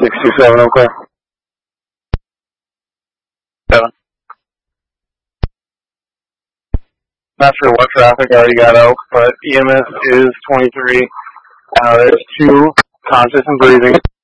627, okay. 7. Not sure what traffic already got out, but EMS is 23. There's 2 conscious and breathing.